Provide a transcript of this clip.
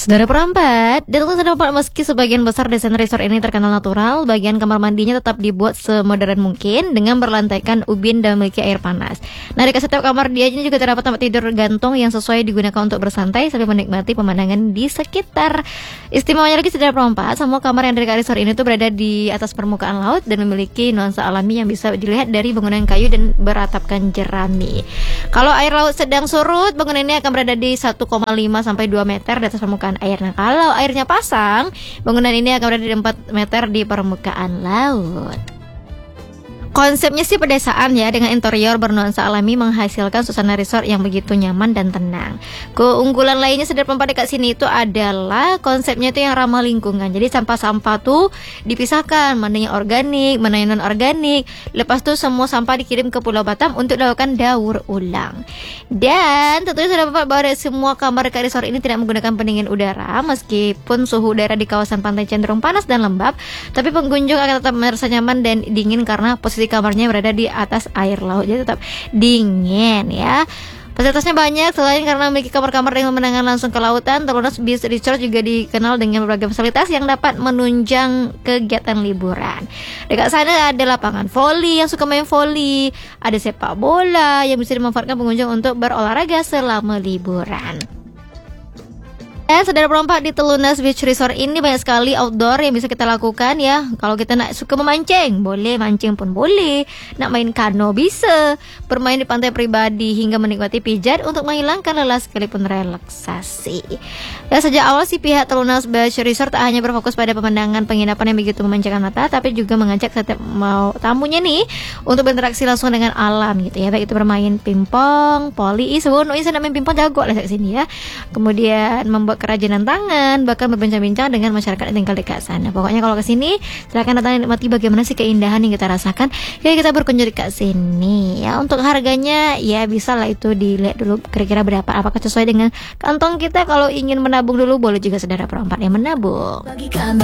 Saudara perempat, dan untuk saudara perempat, meski sebagian besar desain resort ini terkenal natural, bagian kamar mandinya tetap dibuat semodern mungkin dengan berlantaikan ubin dan memiliki air panas. Nah, di setiap kamar dia juga terdapat tempat tidur gantung yang sesuai digunakan untuk bersantai sambil menikmati pemandangan di sekitar. Istimewanya lagi saudara perempat, semua kamar yang dari resort ini tuh berada di atas permukaan laut dan memiliki nuansa alami yang bisa dilihat dari bangunan kayu dan beratapkan jerami. Kalau air laut sedang surut, bangunan ini akan berada di 1,5 sampai 2 meter di atas permukaan air. Nah, kalau airnya pasang, bangunan ini akan berada di 4 meter di permukaan laut. Konsepnya sih pedesaan ya, dengan interior bernuansa alami menghasilkan suasana resort yang begitu nyaman dan tenang. Keunggulan lainnya saudara perempat dekat sini itu adalah konsepnya itu yang ramah lingkungan. Jadi sampah-sampah tuh dipisahkan, mana yang organik, mana yang non-organik. Lepas tuh semua sampah dikirim ke Pulau Batam untuk dilakukan daur ulang. Dan tentunya saudara perempat bahwa semua kamar dekat resort ini tidak menggunakan pendingin udara. Meskipun suhu udara di kawasan pantai cenderung panas dan lembab, tapi pengunjung akan tetap merasa nyaman dan dingin karena posisi kamarnya berada di atas air laut, jadi tetap dingin ya. Fasilitasnya banyak, selain karena memiliki kamar-kamar dengan pemandangan langsung ke lautan, Telunas Beach Resort juga dikenal dengan berbagai fasilitas yang dapat menunjang kegiatan liburan. Dekat sana ada lapangan voli yang suka main voli, ada sepak bola yang bisa dimanfaatkan pengunjung untuk berolahraga selama liburan. Saudara perempat, di Telunas Beach Resort ini banyak sekali outdoor yang bisa kita lakukan ya. Kalau kita nak suka memancing, boleh, mancing pun boleh. Nak main kano bisa, bermain di pantai pribadi hingga menikmati pijat untuk menghilangkan lelah sekalipun relaksasi. Dan sejak awal sih pihak Telunas Beach Resort tak hanya berfokus pada pemandangan penginapan yang begitu memanjakan mata, tapi juga mengajak setiap tamunya nih untuk berinteraksi langsung dengan alam gitu ya. Baik itu bermain pingpong, poli, sebenarnya saya nak main pingpong jago lah di sini ya. Kemudian membuat kerajinan tangan, bahkan berbincang-bincang dengan masyarakat yang tinggal dekat sana. Pokoknya kalau ke sini silakan datang dan nikmati bagaimana sih keindahan yang kita rasakan. Jadi kita berkunjung dekat sini ya. Untuk harganya ya bisa lah itu dilihat dulu kira-kira berapa, apakah sesuai dengan kantong kita. Kalau ingin menabung dulu boleh juga saudara perempat yang menabung.